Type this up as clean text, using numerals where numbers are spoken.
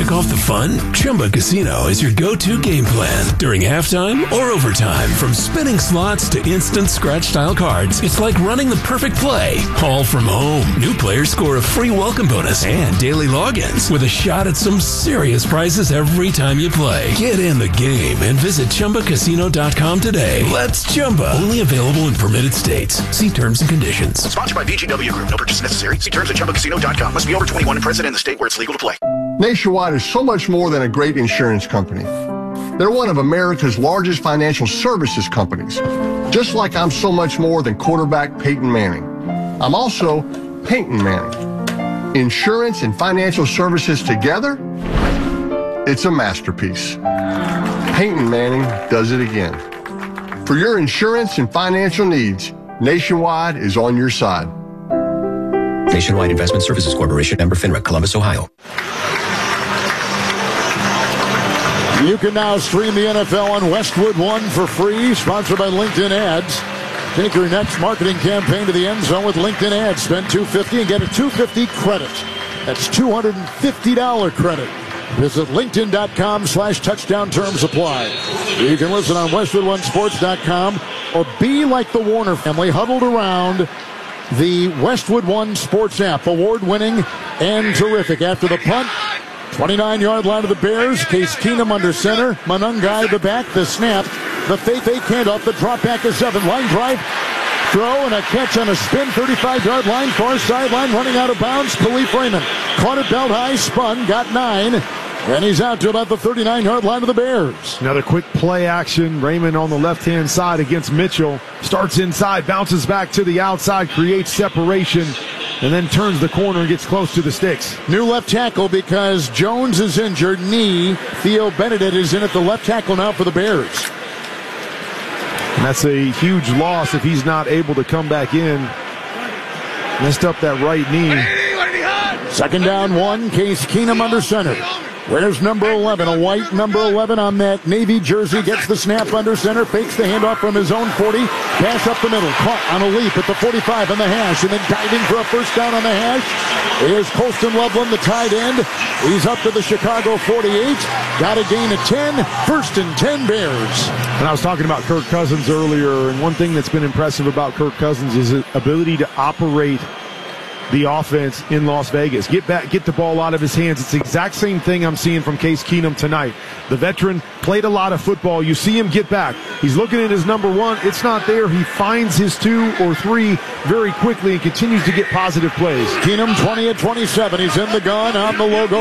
kick off the fun? Chumba Casino is your go-to game plan. During halftime or overtime, from spinning slots to instant scratch-style cards, it's like running the perfect play, all from home. New players score a free welcome bonus and daily logins with a shot at some serious prizes every time you play. Get in the game and visit ChumbaCasino.com today. Let's Chumba. Only available in permitted states. See terms and conditions. Sponsored by VGW Group. No purchase necessary. See terms at ChumbaCasino.com. Must be over 21 and present in the state where it's legal to play. Nationwide is so much more than a great insurance company. They're one of America's largest financial services companies. Just like I'm so much more than quarterback Peyton Manning. I'm also Peyton Manning. Insurance and financial services together, it's a masterpiece. Peyton Manning does it again. For your insurance and financial needs, Nationwide is on your side. Nationwide Investment Services Corporation, member FINRA, Columbus, Ohio. You can now stream the NFL on Westwood One for free, sponsored by LinkedIn Ads. Take your next marketing campaign to the end zone with LinkedIn Ads. Spend $250 and get a $250 credit. That's $250 credit. Visit LinkedIn.com/touchdown. Terms apply. You can listen on WestwoodOneSports.com or be like the Warner family huddled around the Westwood One Sports app. Award-winning and terrific. After the punt, 29-yard line of the Bears. Case Keenum under center. Monungai the back. The snap. The fake handoff. The drop back to 7. Line drive. Throw and a catch on a spin. 35-yard line. Far sideline. Running out of bounds. Khalif Raymond caught it belt high. Spun. Got 9. And he's out to about the 39-yard line of the Bears. Another quick play action. Raymond on the left-hand side against Mitchell. Starts inside, bounces back to the outside, creates separation, and then turns the corner and gets close to the sticks. New left tackle because Jones is injured. Knee. Theo Benedict is in at the left tackle now for the Bears. And that's a huge loss if he's not able to come back in. Messed up that right knee. Second down 1. Case Keenum under center. Where's number 11? A white number 11 on that Navy jersey. Gets the snap under center. Fakes the handoff from his own 40. Pass up the middle. Caught on a leap at the 45 on the hash. And then diving for a first down on the hash is Colston Loveland, the tight end. He's up to the Chicago 48. Got a gain of 10. First and 10 Bears. And I was talking about Kirk Cousins earlier, and one thing that's been impressive about Kirk Cousins is his ability to operate the offense in Las Vegas. Get back, get the ball out of his hands. It's the exact same thing I'm seeing from Case Keenum tonight. The veteran played a lot of football. You see him get back. He's looking at his number 1. It's not there. He finds his 2 or 3 very quickly and continues to get positive plays. Keenum 20 at 27. He's in the gun on the logo